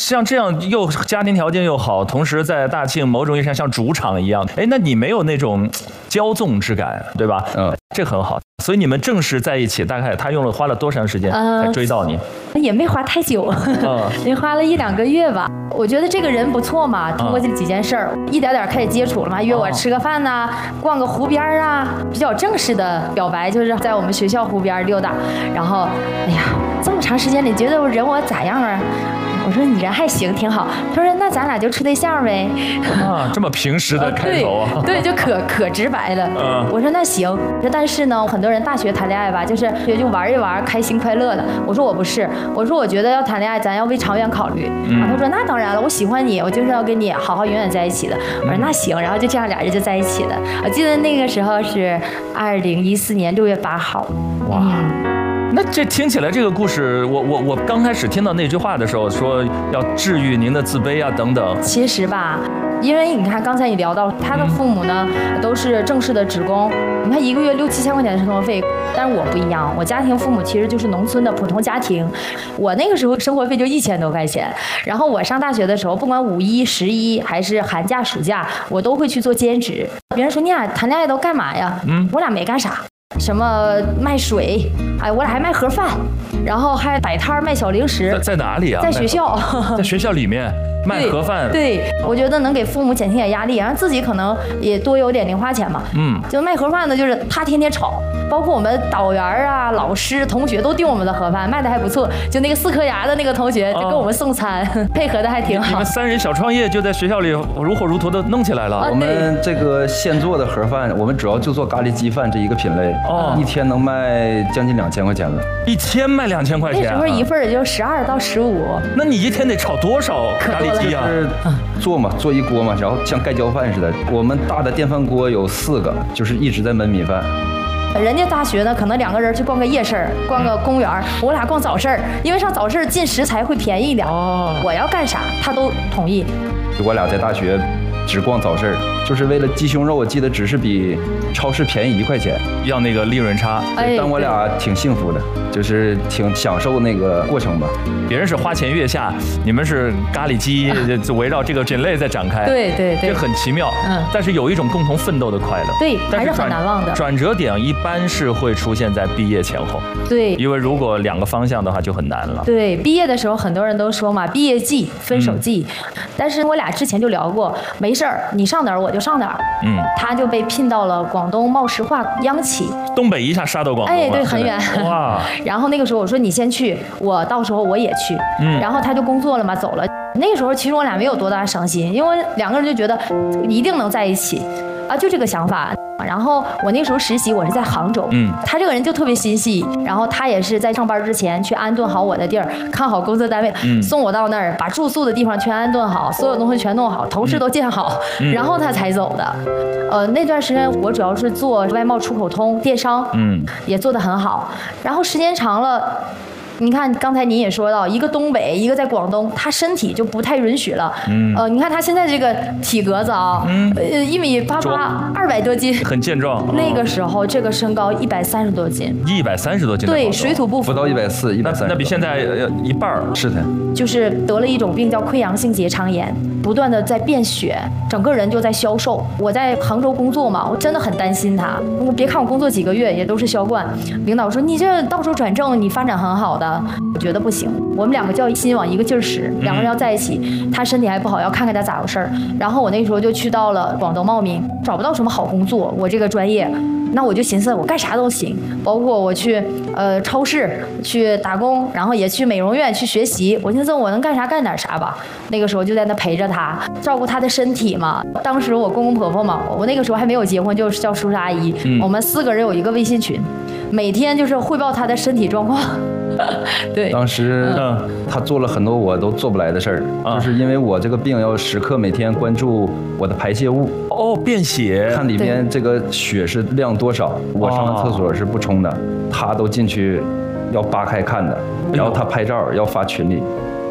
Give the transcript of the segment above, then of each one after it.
像这样又家庭条件又好，同时在大庆某种意义上像主场一样，哎，那你没有那种骄纵之感，对吧？这很好。所以你们正式在一起，大概他花了多长时间才追到你？ 也没花太久，也花了1-2个月吧。我觉得这个人不错嘛，通过这几件事儿，一点点开始接触了嘛，约我吃个饭呐，逛个湖边啊，比较正式的表白就是在我们学校湖边溜达。然后，哎呀，这么长时间，你觉得我咋样啊？我说你人还行，挺好。他说那咱俩就处对象呗。 这么平时的开头啊？ 对，就可直白了。我说那行。但是呢，很多人大学谈恋爱吧，就是就玩一玩，开心快乐的。我说我不是，我说我觉得要谈恋爱，咱要为长远考虑。他说那当然了，我喜欢你，我就是要跟你好好永远在一起的。我说那行，然后就这样俩人就在一起了。我记得那个时候是2014年6月8号。 哇。那这听起来这个故事，我刚开始听到那句话的时候，说要治愈您的自卑啊等等。 其实吧，因为你看刚才你聊到他的父母呢，都是正式的职工，你看1个月6-7千块钱的生活费，但是我不一样，我家庭父母其实就是农村的普通家庭，我那个时候生活费就1000多块钱，然后我上大学的时候，不管5一、11还是寒假、暑假，我都会去做兼职。别人说你俩谈恋爱都干嘛呀？我俩没干啥。什么卖水，哎，我俩还卖盒饭，然后还摆摊卖小零食。 在哪里啊？ 在学校， 在学校里面卖盒饭。 对，我觉得能给父母减轻点压力，然后自己可能也多有点零花钱嘛。就卖盒饭的，就是他天天炒，包括我们导员啊、老师、同学都订我们的盒饭，卖的还不错。就那个4颗牙的那个同学就给我们送餐，配合的还挺好。 你们3人小创业就在学校里如火如荼的弄起来了。 我们这个现做的盒饭，我们主要就做咖喱鸡饭这一个品类。一天能卖将近2000块钱了。 1天卖2000块钱？ 那时候一份也就12到15。 那你一天得炒多少咖喱鸡啊？ 做一锅嘛，然后像盖浇饭似的。我们大的电饭锅有4个，就是一直在焖米饭。 人家大学呢，可能2个人去逛个夜市，逛个公园，我俩逛早市，因为上早市进食材会便宜一点。我要干啥，他都同意。 我俩在大学只逛早市，就是为了鸡胸肉，我记得只是比超市便宜1块钱， 要那个利润差。 但我俩挺幸福的，就是挺享受那个过程吧。 别人是花前月下，你们是咖喱鸡，就围绕这个品类在展开。 对， 这很奇妙。但是有一种共同奋斗的快乐。 对，还是很难忘的。 转折点一般是会出现在毕业前后。 对， 因为如果2个方向的话就很难了。 对，毕业的时候很多人都说嘛，毕业季、分手季。但是我俩之前就聊过，没事儿，你上哪儿我就上哪儿。他就被聘到了广东茂石化央企。 东北一下杀到广东了。 对，很远。 哇！ 然后那个时候我说你先去，我到时候我也去。然后他就工作了嘛，走了。那个时候其实我俩没有多大伤心，因为2个人就觉得一定能在一起啊，就这个想法。然后我那时候实习，我是在杭州。他这个人就特别心细，然后他也是在上班之前去安顿好我的地儿，看好工作单位，送我到那儿，把住宿的地方全安顿好，所有东西全弄好，同事都建好，然后他才走的。那段时间我主要是做外贸出口通电商，也做得很好。然后时间长了。你看，刚才您也说到，一个东北，一个在广东，他身体就不太允许了。你看他现在这个体格子啊，1.88米，200多斤， 很健壮。 那个时候这个身高130多斤 ，130多斤。 对，水土不服。 不到140，130。 那比现在一半。 是的。 就是得了一种病叫溃疡性结肠炎，不断的在变血，整个人就在消瘦。我在杭州工作嘛，我真的很担心他。别看我工作几个月，也都是销冠。领导说你这到时候转正，你发展很好的。我觉得不行，我们2个就要心往一个劲儿使，2个人要在一起。他身体还不好，要看看他咋回事儿。然后我那时候就去到了广东茂名，找不到什么好工作，我这个专业。那我就寻思我干啥都行，包括我去超市去打工，然后也去美容院去学习。我寻思我能干啥干点啥吧。那个时候就在那陪着他，照顾他的身体嘛。当时我公公婆婆嘛，我那个时候还没有结婚，就是叫叔叔阿姨。我们4个人有一个微信群，每天就是汇报他的身体状况。对， 当时他做了很多我都做不来的事儿，就是因为我这个病要时刻每天关注我的排泄物。 便血， 看里面这个血是量多少，我上厕所是不冲的，他都进去要扒开看的，然后他拍照要发群里。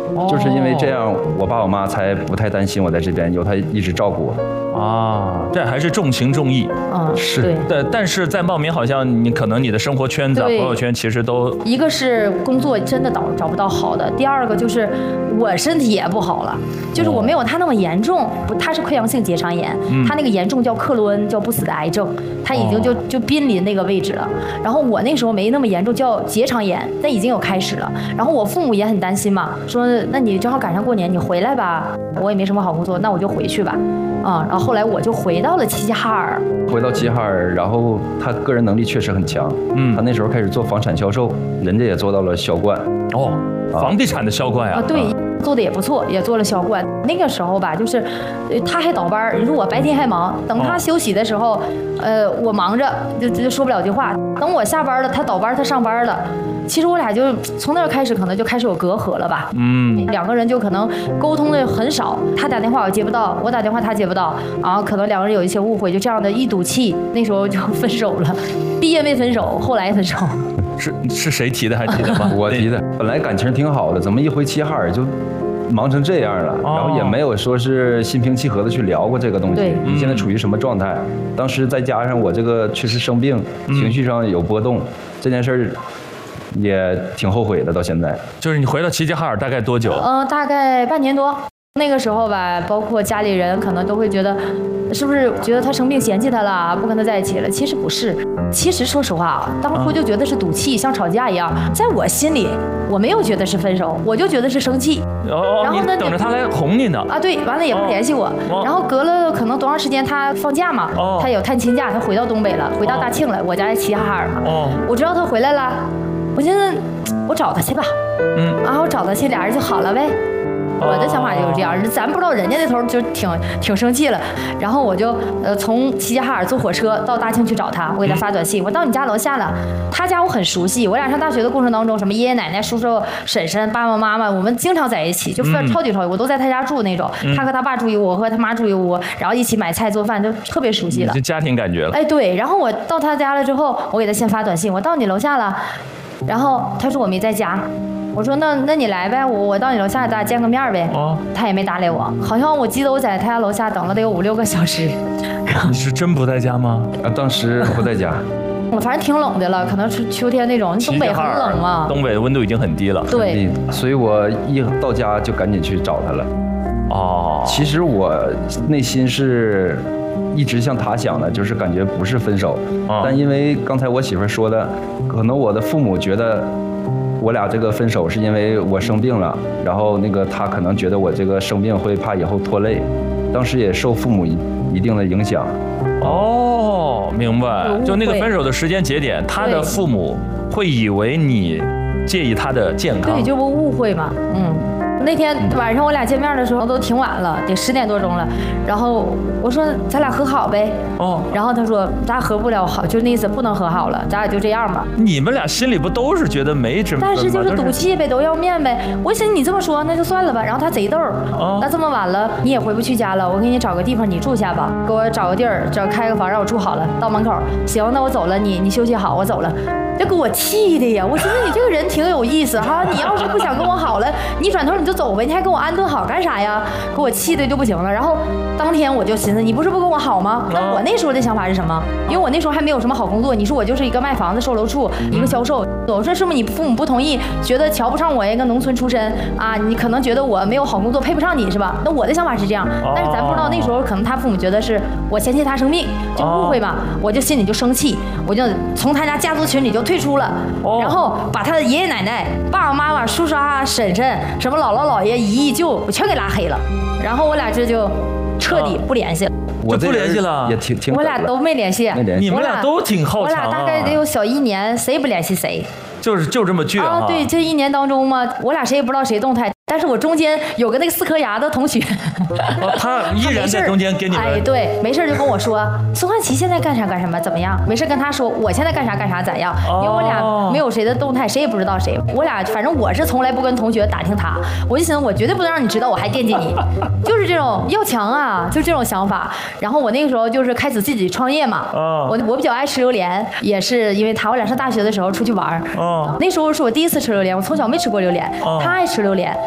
就是因为这样，我爸我妈才不太担心我在这边，有他一直照顾我。 啊，这还是重情重义。 是。 对，但是在茂名好像可能你的生活圈子、朋友圈其实都一个是工作真的找不到好的，第二个就是我身体也不好了，就是我没有他那么严重，他是溃疡性结肠炎，他那个严重叫克罗恩，叫不死的癌症，他已经就濒临那个位置了。然后我那时候没那么严重，叫结肠炎，但已经有开始了。然后我父母也很担心嘛，说那你正好赶上过年，你回来吧。我也没什么好工作，那我就回去吧。然后后来我就回到了齐齐哈尔。 回到齐齐哈尔，然后他个人能力确实很强。他那时候开始做房产销售，人家也做到了销冠。 房地产的销冠啊。 对。做的也不错，也做了销冠。那个时候吧，就是他还倒班，你说我白天还忙，等他休息的时候，我忙着就说不了句话。等我下班了，他倒班，他上班了。其实我俩就从那儿开始，可能就开始有隔阂了吧。两个人就可能沟通的很少，他打电话我接不到，我打电话他接不到，然后可能两个人有一些误会，就这样的一赌气，那时候就分手了。毕业没分手，后来分手。 是谁提的？还记得吗？ 我提的。本来感情挺好的，怎么一回齐齐哈尔就忙成这样了？然后也没有说是心平气和的去聊过这个东西。你现在处于什么状态？当时再加上我这个确实生病，情绪上有波动，这件事儿也挺后悔的。到现在， 就是你回到齐齐哈尔大概多久？ 大概半年多。那个时候吧，包括家里人可能都会觉得，是不是觉得他生病嫌弃他了，不跟他在一起了？其实不是，其实说实话啊，当初就觉得是赌气，像吵架一样。在我心里，我没有觉得是分手，我就觉得是生气。 然后呢，等着他来哄你呢。 对，完了也不联系我。然后隔了可能多长时间，他放假嘛，他有探亲假，他回到东北了，回到大庆了。我家在齐齐哈尔嘛。我知道他回来了，我寻思我找他去吧。然后找他去，俩人就好了呗。我的想法就是这样，咱不知道人家那头就挺生气了，然后我就从齐齐哈尔坐火车到大庆去找他，我给他发短信，我到你家楼下了，他家我很熟悉，我俩上大学的过程当中，什么爷爷奶奶、叔叔、婶婶、爸爸妈妈，我们经常在一起，就超级，我都在他家住那种，他和他爸住一屋，我和他妈住一屋，然后一起买菜做饭，就特别熟悉了， 就家庭感觉了。 对，然后我到他家了之后，我给他先发短信，我到你楼下了，然后他说我没在家。我说那你来呗，我到你楼下咱俩见个面呗。他也没搭理我，好像我记得我在他家楼下等了得有5-6个小时。 你是真不在家吗？ 当时不在家。 反正挺冷的了，可能是秋天那种，东北很冷嘛。 东北的温度已经很低了。 对， 所以我一到家就赶紧去找他了。其实我内心是一直像他想的，就是感觉不是分手，但因为刚才我媳妇说的，可能我的父母觉得我俩这个分手是因为我生病了，然后他可能觉得我这个生病会怕以后拖累，当时也受父母一定的影响。 明白。就那个分手的时间节点，他的父母会以为你介意他的健康。 对，就不误会嘛。那天晚上我俩见面的时候都挺晚了，得10点多钟了。然后我说咱俩和好呗。然后他说咱俩和不了好，就那意思不能和好了，咱俩就这样吧。 你们俩心里不都是觉得没这么分吗？ 但是就是赌气呗，都要面呗。我寻思你这么说那就算了吧。然后他贼逗，那这么晚了你也回不去家了，我给你找个地方你住下吧，给我找个地儿，这开个房让我住好了，到门口。行，那我走了，你休息好，我走了。这给我气的呀！我寻思你这个人挺有意思哈，你要是不想跟我好了，你转头你就走呗，你还跟我安顿好干啥呀？给我气的就不行了。然后当天我就寻思，你不是不跟我好吗？那我那时候的想法是什么？因为我那时候还没有什么好工作，你说我就是一个卖房子售楼处一个销售，我说是不是你父母不同意，觉得瞧不上我一个农村出身啊？你可能觉得我没有好工作，配不上你是吧？那我的想法是这样，但是咱不知道那时候可能他父母觉得是我嫌弃他生病，就误会嘛，我就心里就生气，我就从他家家族群里就退出了。然后把他的爷爷奶奶、爸爸妈妈、叔叔啊、婶婶、什么姥姥姥爷、姨姨舅，我全给拉黑了。然后我俩这就彻底不联系了。 就不联系了， 也挺我俩都没联系。 你们俩都挺好强啊。 我俩大概得有小1年，谁也不联系谁。 就这么倔啊！ 对，这1年当中嘛，我俩谁也不知道谁动态。但是我中间有个那个4颗牙的同学， 他依然在中间给你们。 对，没事就跟我说孙汉琦现在干啥干什么怎么样，没事跟他说我现在干啥干啥咋样，因为我俩没有谁的动态，谁也不知道谁。我俩反正我是从来不跟同学打听他，我就寻思我绝对不能让你知道我还惦记你，就是这种要强啊，就这种想法。然后我那个时候就是开始自己创业嘛，我比较爱吃榴莲，也是因为他，我俩上大学的时候出去玩，那时候是我第一次吃榴莲，我从小没吃过榴莲，他爱吃榴莲。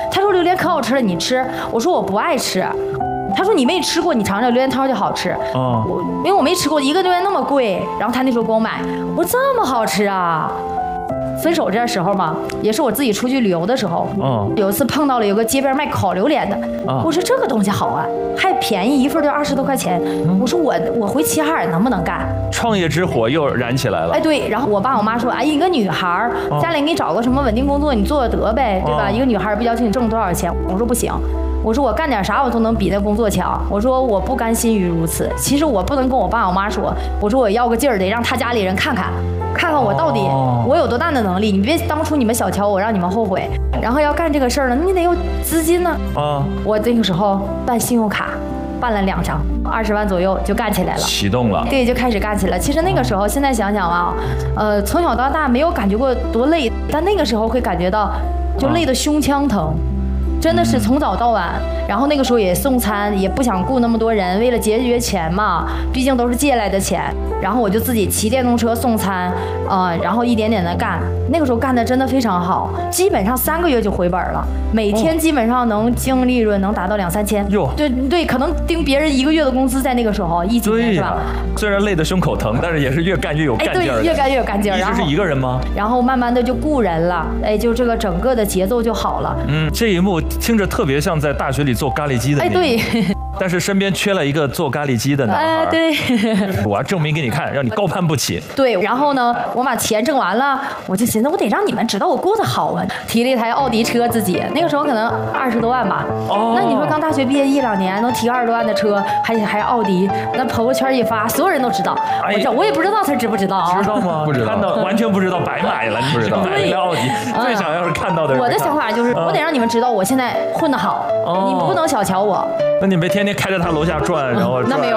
他说榴莲可好吃了，你吃。我说我不爱吃。他说你没吃过，你尝尝榴莲汤就好吃。因为我没吃过，一个榴莲那么贵，然后他那时候给我买，我说这么好吃啊。分手这时候嘛，也是我自己出去旅游的时候，有一次碰到了有个街边卖烤榴莲的，我说这个东西好啊，还便宜，一份就20多块钱。我说我回齐齐哈尔能不能干？ 创业之火又燃起来了。 哎，对，然后我爸我妈说，哎，一个女孩家里给你找个什么稳定工作，你做得呗，对吧？一个女孩不要求你挣多少钱。我说不行，我说我干点啥我都能比那工作强。我说我不甘心于如此，其实我不能跟我爸我妈说，我说我要个劲儿，得让他家里人看看我到底我有多大的能力。你别当初你们小瞧我，让你们后悔。然后要干这个事儿了，你得有资金呢。我这个时候办信用卡，办了2张，20万左右就干起来了， 启动了。 对，就开始干起来。其实那个时候，现在想想啊，从小到大没有感觉过多累，但那个时候会感觉到就累得胸腔疼。真的是从早到晚，然后那个时候也送餐，也不想雇那么多人，为了节约钱嘛，毕竟都是借来的钱。然后我就自己骑电动车送餐，然后一点点的干。那个时候干的真的非常好，基本上3个月就回本了，每天基本上能净利润能达到2、3千。对，可能盯别人1个月的工资在那个时候1几年是吧？ 虽然累得胸口疼，但是也是越干越有干劲儿。 对，越干越有干劲儿。 一直是一个人吗？ 然后慢慢的就雇人了，就这个整个的节奏就好了。 这一幕听着特别像在大学里做咖喱鸡的。 对。 但是身边缺了一个做咖喱鸡的男孩。 对。 我要证明给你看，让你高攀不起。 对，然后呢，我把钱挣完了，我就寻思我得让你们知道我过得好啊。提了一台奥迪车自己，那个时候可能20多万吧。那你说刚大学毕业1、2年能提个20多万的车，还奥迪，那朋友圈一发，所有人都知道。我也不知道他知不知道啊？ 知道吗？不知道，完全不知道，白买了。你不知道买一辆奥迪，最想要是看到的人。 我的想法就是，我得让你们知道我现在混得好，你不能小瞧我。 那你没天天开着他楼下转，然后那没有。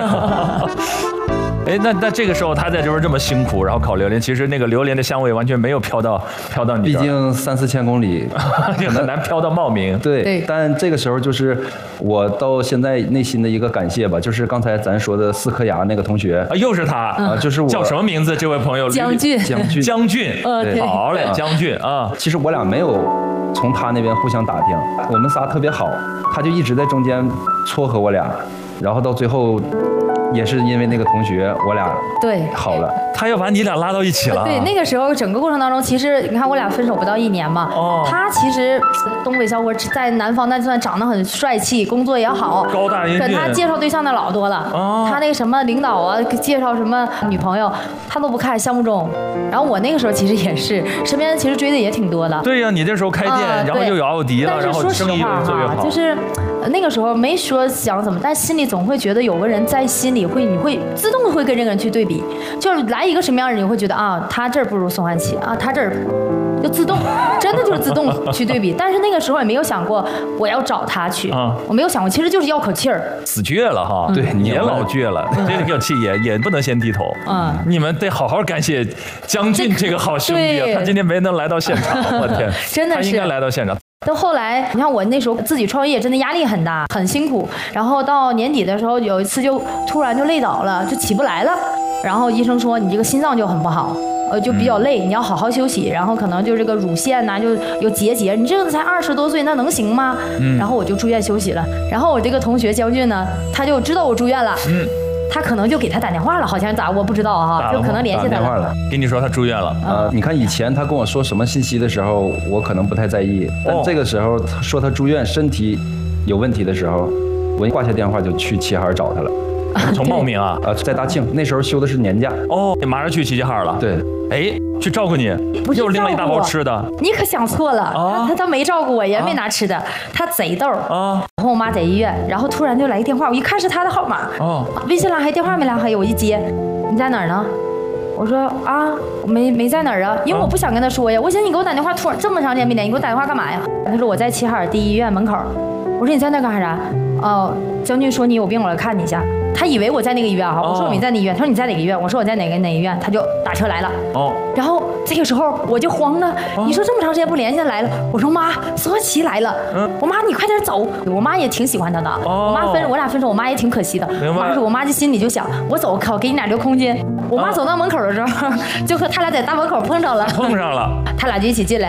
哎，那这个时候他在这边这么辛苦，然后烤榴莲，其实那个榴莲的香味完全没有飘到你。 毕竟3、4千公里， 很难飘到茂名。 对。但这个时候就是我到现在内心的一个感谢吧，就是刚才咱说的4颗牙那个同学又是他就是我。 叫什么名字？这位朋友？ 江俊。 对，好嘞，江俊啊。 其实我俩没有从他那边互相打听，我们仨特别好，他就一直在中间撮合我俩，然后到最后。也是因为那个同学，我俩好了， 他要把你俩拉到一起了。 对，那个时候整个过程当中，其实你看我俩分手不到1年嘛。他其实东北小伙在南方那算长得很帅气，工作也好， 高大英俊。 跟他介绍对象的老多了。他那个什么领导啊，介绍什么女朋友，他都不看，相不中。然后我那个时候其实也是，身边其实追的也挺多的。 对呀，你那时候开店，然后又有奥迪了，然后生意越做越好。 就是那个时候没说想怎么，但心里总会觉得有个人在心里你会自动会跟这个人去对比，就是来一个什么样的人，你会觉得啊，他这儿不如宋汉琦啊，他这儿就自动，真的就是自动去对比。但是那个时候也没有想过我要找他去，我没有想过，其实就是要口气儿。 死倔了哈， 对， 也老倔了，这个气也不能先低头。你们得好好感谢江俊这个好兄弟，他今天没能来到现场，我天， 真的是他应该来到现场。 到后来，你看我那时候自己创业，真的压力很大，很辛苦。然后到年底的时候，有一次就突然就累倒了，就起不来了。然后医生说你这个心脏就很不好，就比较累，你要好好休息。然后可能就这个乳腺呐就有结节，你这个才20多岁，那能行吗？然后我就住院休息了。然后我这个同学江俊呢，他就知道我住院了。他可能就给他打电话了，好像咋我不知道啊，就可能联系他了。 跟你说他住院了。 你看以前他跟我说什么信息的时候，我可能不太在意，但这个时候他说他住院身体有问题的时候，我挂下电话就去齐齐哈尔找他了。 从茂名啊？ 在大庆，那时候休的是年假。 你马上去齐齐哈尔了？ 对。 哎，去照顾你，又拎了一大包吃的。 你可想错了，他没照顾我，也没拿吃的，他贼逗啊！然后我妈在医院，然后突然就来一电话，我一看是他的号码，微信拉黑，电话没拉黑，我一接，你在哪儿呢？我说啊，没在哪儿啊，因为我不想跟他说呀，我想你给我打电话，突然这么长时间没联系，你给我打电话干嘛呀？他说我在齐齐哈尔第一医院门口。我说你在那干啥？将军说你有病，我来看你一下。他以为我在那个医院哈，我说我没在那医院，他说你在哪个医院？我说我在哪个医院，他就打车来了。然后这个时候我就慌了，你说这么长时间不联系来了，我说妈，苏汉琦来了，我妈你快点走，我妈也挺喜欢他的，我俩分手，我妈也挺可惜的，我妈就心里就想，我走靠，给你俩留空间。我妈走到门口的时候，就和他俩在大门口碰上了， 他俩就一起进来了。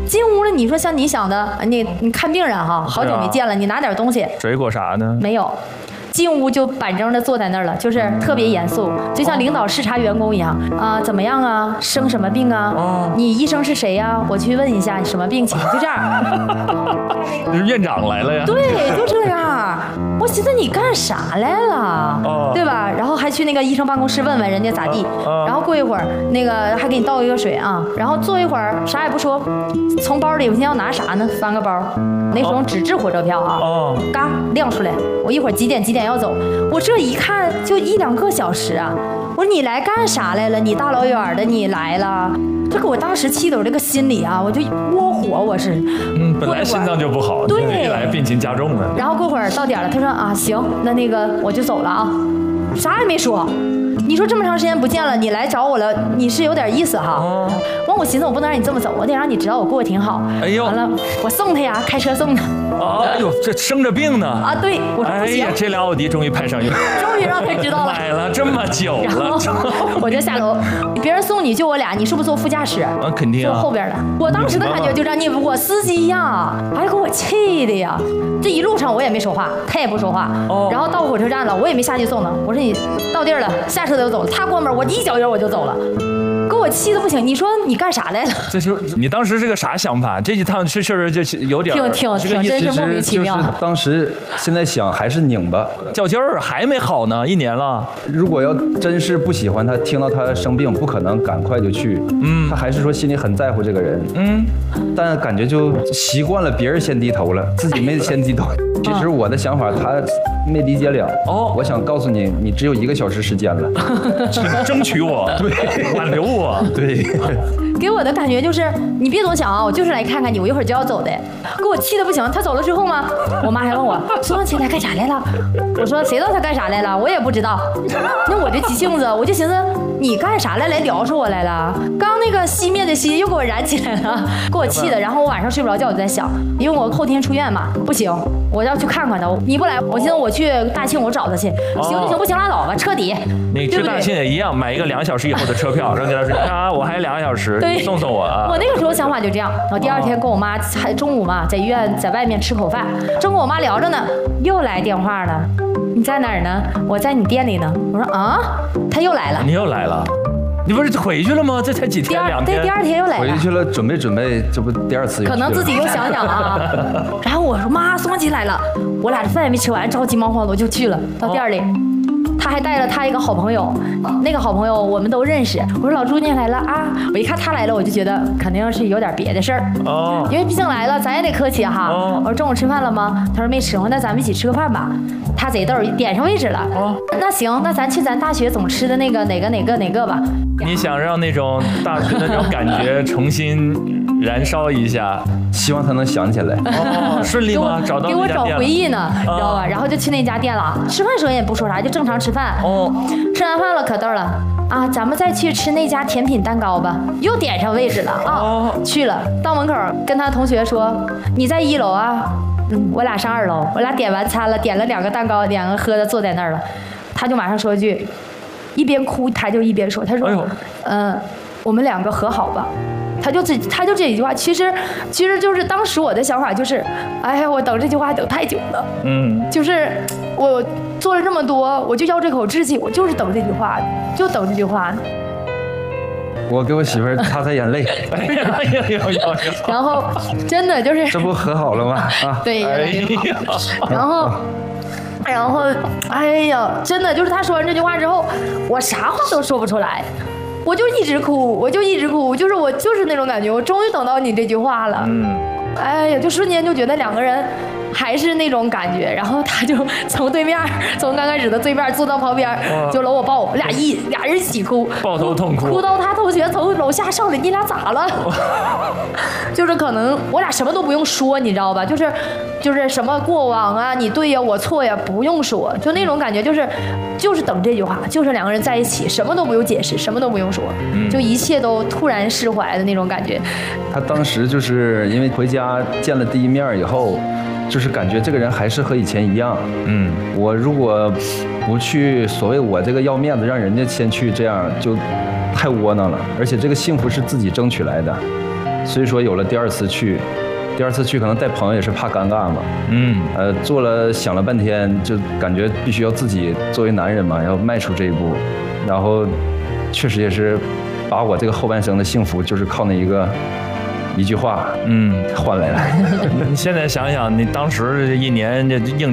进屋了，你说像你想的，你看病人哈，好久没见了，你拿点东西， 水果啥的没有。进屋就板正的坐在那儿了，就是特别严肃，就像领导视察员工一样啊，怎么样啊，生什么病啊？你医生是谁呀？我去问一下你什么病情，就这样。 院长来了呀？ 对，就这样。我寻思你干啥来了，对吧？然后还去那个医生办公室问问人家咋地，然后过一会儿那个还给你倒一个水啊，然后坐一会儿啥也不说，从包里我现在要拿啥呢？翻个包，那时候纸质火车票啊，嘎亮出来，我一会儿几点要走，我这一看就1、2个小时啊！我说你来干啥来了？你大老远的你来了，这给我当时气得我这个心里啊，我就窝火，我是。 本来心脏就不好， 对， 一来病情加重了。 然后过会儿到点了，他说啊行，那个我就走了啊，啥也没说。你说这么长时间不见了，你来找我了，你是有点意思哈。完，我寻思我不能让你这么走，我得让你知道我过得挺好。 哎呦， 完了，我送他呀，开车送他。 哎呦，这生着病呢啊！对，我说不行。 哎呀，这俩奥迪终于派上用， 终于让他知道了。 买了这么久了， 我就下楼，别人送你就我俩，你是不是坐副驾驶？ 肯定啊， 坐后边的。我当时的感觉就让你我司机呀，哎，给我气的呀！这一路上我也没说话，他也不说话。然后到火车站了，我也没下去送他。我说你到地儿了，下车就走了。他关门，我一脚油我就走了。给我气的不行！你说你干啥来了？ 这是你当时是个啥想法？这一趟确实就有点挺，真是莫名其妙。 就是当时现在想还是拧巴， 较劲儿还没好呢，1年了。 如果要真是不喜欢他，听到他生病，不可能赶快就去。他还是说心里很在乎这个人。但感觉就习惯了别人先低头了，自己没先低头。其实我的想法他没理解了。我想告诉你，你只有1个小时时间了， 争取我，对，挽留我， 对。 给我的感觉就是，你别多想啊，我就是来看看你，我一会儿就要走的。给我气的不行。他走了之后吗？我妈还问我，苏芳琴来干啥来了？我说谁知道他干啥来了？我也不知道。那我这急性子，我就寻思你干啥来撩着我来了？刚那个熄灭的熄又给我燃起来了，给我气的。然后我晚上睡不着觉，我就在想，因为我后天出院嘛，不行，我要去看看他。你不来，我寻思我去大庆我找他去。行就行，不行拉倒吧，彻底。 你去大庆也一样，买一个2小时以后的车票，然后跟他说啊，我还2个小时，你送我啊。 我那个时候想法就这样。我第2天跟我妈还中午嘛，在医院在外面吃口饭，正跟我妈聊着呢，又来电话了。你在哪儿呢？我在你店里呢。我说啊，他又来了。 你又来了。你不是回去了吗？这才几天，2天。 对，第2天又来了。 回去了，准备，这不第2次又去了。 可能自己又想想啊。然后我说妈，宋琪来了，我俩饭也没吃完，着急忙慌的就去了。到店里，他还带了他一个好朋友，那个好朋友我们都认识。我说老朱你来了啊！我一看他来了，我就觉得肯定是有点别的事儿。因为毕竟来了，咱也得客气哈。我说中午吃饭了吗？他说没吃。我说那咱们一起吃个饭吧。他贼逗，点上位置了。那行，那咱去咱大学总吃的那个哪个吧。 你想让那种大学的那种感觉重新燃烧一下， 希望他能想起来。 顺利吗？找到给我找回忆呢，你知道吧？然后就去那家店了。吃饭时候也不说啥，就正常吃饭。吃完饭了可逗了啊！咱们再去吃那家甜品蛋糕吧，又点上位置了啊！去了，到门口跟他同学说：“你在1楼啊。”我俩上2楼，我俩点完餐了，点了2个蛋糕，2个喝的，坐在那儿了。他就马上说一句，一边哭他就一边说，他说：“我们2个和好吧。”他就这一句话，其实就是当时我的想法就是，哎呀，我等这句话等太久了。就是我做了这么多，我就要这口志气，我就是等这句话，就等这句话。 我给我媳妇儿擦擦眼泪， 然后真的就是， 这不和好了吗？啊， 对，然后，哎呀，真的就是他说完这句话之后，我啥话都说不出来，我就一直哭，就是我就是那种感觉，我终于等到你这句话了。哎呀，就瞬间就觉得2个人还是那种感觉，然后他就从刚开始的对面坐到旁边，就搂我抱我，俩人一起哭， 抱头痛哭， 哭到他同学从楼下上来，你俩咋了？就是可能我俩什么都不用说，你知道吧？就是什么过往啊，你对呀，我错呀，不用说，就那种感觉，就是等这句话，就是2个人在一起，什么都不用解释，什么都不用说，就一切都突然释怀的那种感觉。 他当时就是因为回家见了第1面以后，就是感觉这个人还是和以前一样。我如果不去，所谓我这个要面子，让人家先去，这样就太窝囊了。而且这个幸福是自己争取来的， 所以说有了第二次去可能带朋友也是怕尴尬嘛，想了半天，就感觉必须要自己作为男人嘛，要迈出这一步，然后确实也是把我这个后半生的幸福就是靠那一句话换来了。 你现在想想，你当时1年这硬